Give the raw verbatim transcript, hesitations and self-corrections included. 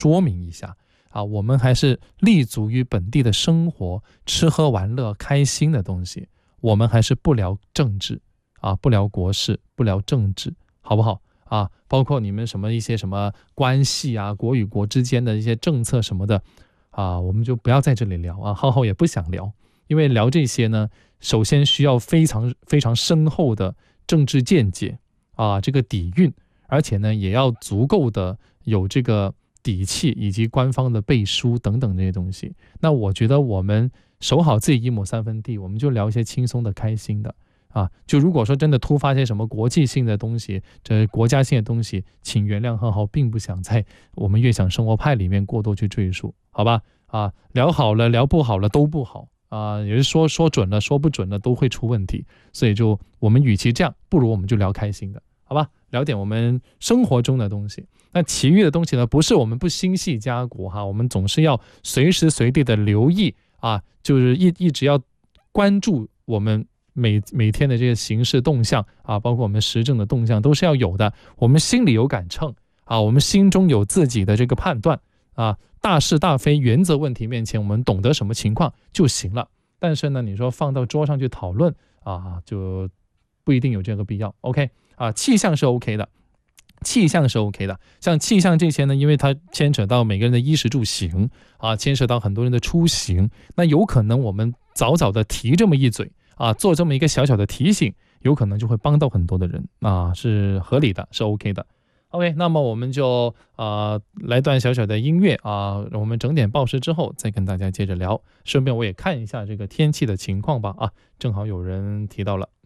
说明一下啊，我们还是立足于本地的生活，吃喝玩乐开心的东西，我们还是不聊政治啊，不聊国事，不聊政治，好不好啊？包括你们什么一些什么关系啊，国与国之间的一些政策什么的啊，我们就不要在这里聊啊，浩浩也不想聊，因为聊这些呢，首先需要非常非常深厚的政治见解啊，这个底蕴，而且呢，也要足够的有这个底气以及官方的背书等等这些东西。那我觉得我们守好自己一亩三分地，我们就聊一些轻松的、开心的啊。就如果说真的突发些什么国际性的东西，这国家性的东西，请原谅浩浩并不想在我们悦享生活派里面过多去赘述，好吧？啊，聊好了，聊不好了都不好啊，也是说说准了，说不准了都会出问题。所以就我们与其这样，不如我们就聊开心的，好吧？聊点我们生活中的东西。那其余的东西呢，不是我们不心系家国哈，我们总是要随时随地的留意啊，就是一一直要关注我们每每天的这些形势动向啊，包括我们时政的动向都是要有的。我们心里有杆秤啊，我们心中有自己的这个判断啊，大是大非原则问题面前，我们懂得什么情况就行了。但是呢，你说放到桌上去讨论啊，就不一定有这个必要。OK 啊，气象是 OK 的。气象是 OK 的，像气象这些呢，因为它牵扯到每个人的衣食住行啊，牵扯到很多人的出行，那有可能我们早早的提这么一嘴啊，做这么一个小小的提醒，有可能就会帮到很多的人啊，是合理的，是 OK 的。OK， 那么我们就呃来段小小的音乐啊，我们整点报时之后再跟大家接着聊，顺便我也看一下这个天气的情况吧啊，正好有人提到了。